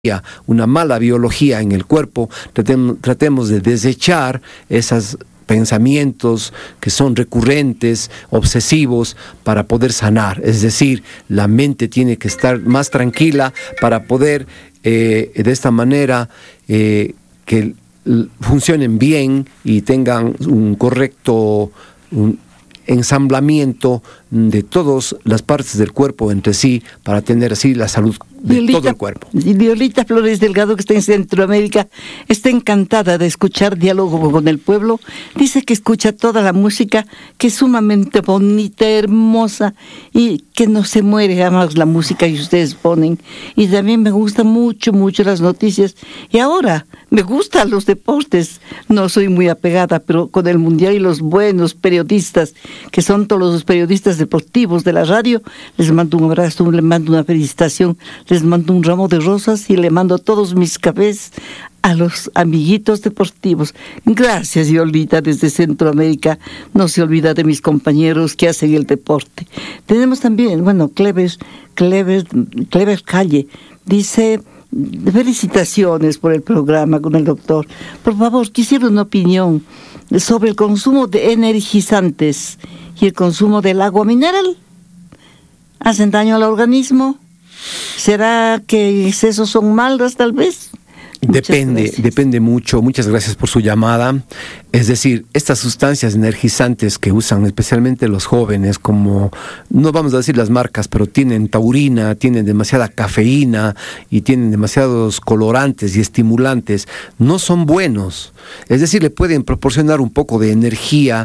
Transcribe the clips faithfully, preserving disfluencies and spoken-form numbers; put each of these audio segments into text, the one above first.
una mala biología en el cuerpo, tratemos, tratemos de desechar esos pensamientos que son recurrentes, obsesivos, para poder sanar. Es decir, la mente tiene que estar más tranquila para poder, eh, de esta manera, eh, que funcionen bien y tengan un correcto un ensamblamiento de todas las partes del cuerpo entre sí, para tener así la salud de Violita, todo el cuerpo. Violita Flores Delgado, que está en Centroamérica, está encantada de escuchar Diálogo con el Pueblo. Dice que escucha toda la música, que es sumamente bonita, hermosa, y que no se muere jamás la música que ustedes ponen. Y también me gustan mucho, mucho las noticias. Y ahora, me gustan los deportes. No soy muy apegada, pero con el Mundial y los buenos periodistas, que son todos los periodistas deportivos de la radio, les mando un abrazo, les mando una felicitación, les mando un ramo de rosas y le mando todos mis cafés a los amiguitos deportivos. Gracias, Violita, desde Centroamérica. No se olvida de mis compañeros que hacen el deporte. Tenemos también, bueno, Cleves, Cleves, Cleves Calle, dice: felicitaciones por el programa con el doctor. Por favor, quisiera una opinión sobre el consumo de energizantes y el consumo del agua mineral. ¿Hacen daño al organismo? ¿Será que excesos son malos, tal vez? Depende, depende mucho. Muchas gracias por su llamada. Es decir, estas sustancias energizantes que usan especialmente los jóvenes, como, no vamos a decir las marcas, pero tienen taurina, tienen demasiada cafeína y tienen demasiados colorantes y estimulantes, no son buenos. Es decir, le pueden proporcionar un poco de energía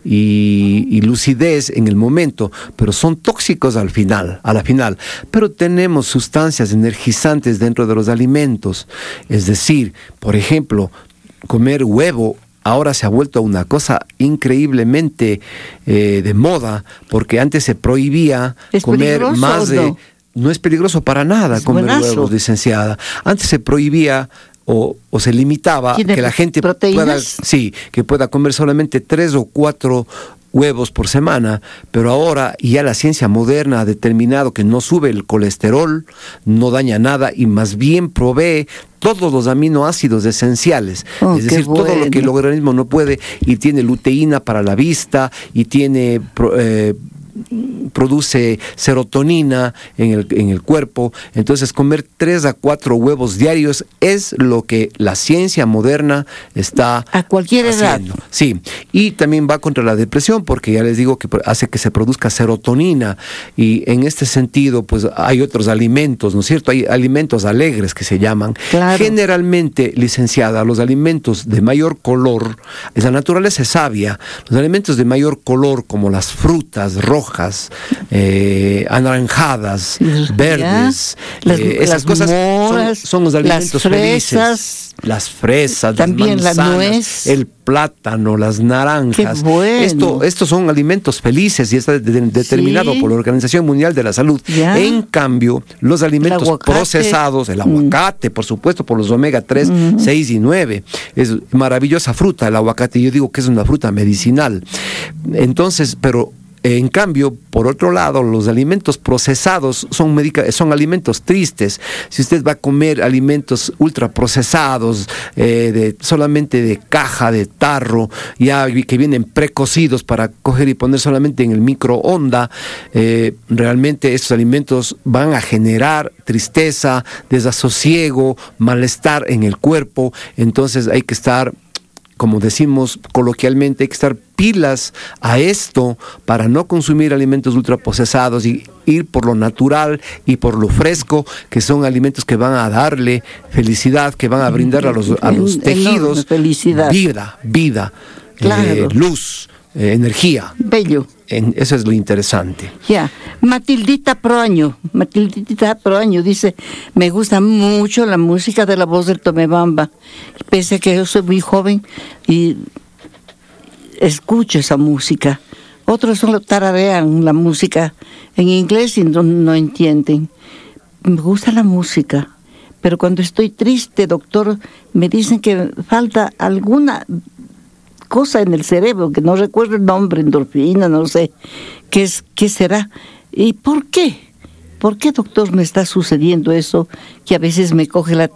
y, y lucidez en el momento, pero son tóxicos al final, a la final. Pero tenemos sustancias energizantes dentro de los alimentos. Es decir, por ejemplo, comer huevo ahora se ha vuelto una cosa increíblemente eh, de moda, porque antes se prohibía comer más de... No? no es peligroso para nada es comer buenazo. huevos, licenciada. Antes se prohibía o, o se limitaba que la gente pueda, sí, que pueda comer solamente tres o cuatro huevos por semana, pero ahora ya la ciencia moderna ha determinado que no sube el colesterol, no daña nada y más bien provee todos los aminoácidos esenciales, oh, es decir, bueno. todo lo que el organismo no puede, y tiene luteína para la vista, y tiene eh, produce serotonina en el, en el cuerpo. Entonces, comer tres a cuatro huevos diarios es lo que la ciencia moderna está a cualquier haciendo. edad. Sí, y también va contra la depresión, porque ya les digo que hace que se produzca serotonina, y en este sentido, pues hay otros alimentos, ¿no es cierto? Hay alimentos alegres que se llaman. Claro. Generalmente, licenciada, los alimentos de mayor color, la naturaleza es sabia, los alimentos de mayor color, como las frutas rojas, rojas, eh, anaranjadas, verdes, las, eh, esas las cosas moras, son, son los alimentos las fresas, felices. Las fresas, también las manzanas, la nuez, el plátano, las naranjas. Qué bueno. Esto, estos son alimentos felices y está de, de, determinado sí. por la Organización Mundial de la Salud. ¿Ya? En cambio, los alimentos el procesados, el aguacate, mm. por supuesto, por los omega tres, mm. seis y nueve, es maravillosa fruta el aguacate. Yo digo que es una fruta medicinal. Entonces, pero en cambio, por otro lado, los alimentos procesados son, medica- son alimentos tristes. Si usted va a comer alimentos ultraprocesados, eh, de, solamente de caja, de tarro, ya que vienen precocidos para coger y poner solamente en el microondas, eh, realmente estos alimentos van a generar tristeza, desasosiego, malestar en el cuerpo. Entonces hay que estar, como decimos coloquialmente, hay que estar pilas a esto para no consumir alimentos ultraprocesados y ir por lo natural y por lo fresco, que son alimentos que van a darle felicidad, que van a brindar a los, a los tejidos vida, vida, claro. eh, luz, eh, energía. Bello. En, eso es lo interesante. Ya, Matildita Proaño, Matildita Proaño dice: me gusta mucho la música de la voz del Tomebamba, pese a que yo soy muy joven y escucho esa música. Otros solo tararean la música en inglés y no, no entienden. Me gusta la música, pero cuando estoy triste, doctor, me dicen que falta alguna cosa en el cerebro, que no recuerdo el nombre, endorfina, no sé, ¿qué es, qué será? ¿Y por qué? ¿por qué, doctor, me está sucediendo eso? Que a veces me coge la